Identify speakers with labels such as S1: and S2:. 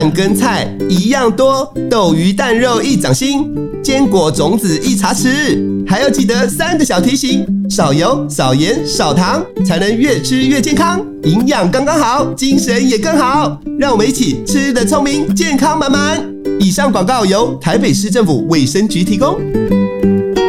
S1: 跟菜一样多，豆鱼蛋肉一掌心，坚果种子一茶匙，还要记得3个小提醒：少油、少盐、少糖，才能越吃越健康，营养刚刚好，精神也更好。让我们一起吃得聪明，健康满满。以上广告由台北市政府卫生局提供。